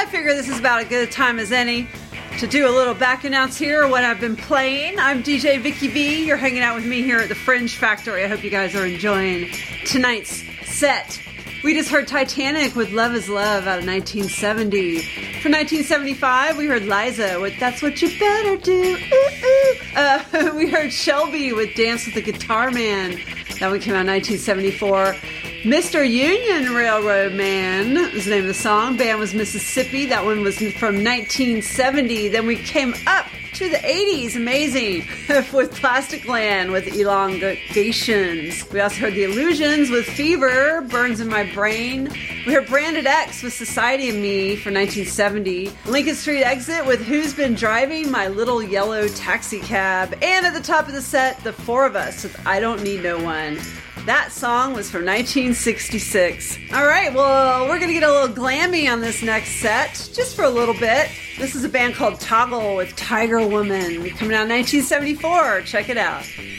figure this is about as good a time as any to do a little back announce here what I've been playing. I'm DJ Vicky V. You're hanging out with me here at the Fringe Factory. I hope you guys are enjoying tonight's set. We just heard Titanic with Love is Love out of 1970. For 1975, we heard Liza with That's What You Better Do. Ooh, ooh. We heard Shelby with Dance with the Guitar Man. That one came out in 1974. Mr. Union Railroad Man was the name of the song. Band was Mississippi. That one was from 1970. Then we came up to the 80s. Amazing. With Plastic Land with Elongations. We also heard The Illusions with Fever, Burns in My Brain. We heard Branded X with Society of Me for 1970. Lincoln Street Exit with Who's Been Driving My Little Yellow Taxi Cab. And at the top of the set, The Four of Us with I Don't Need No One. That song was from 1966. All right, well, we're going to get a little glammy on this next set, just for a little bit. This is a band called Toggle with Tiger Woman, coming out in 1974. Check it out.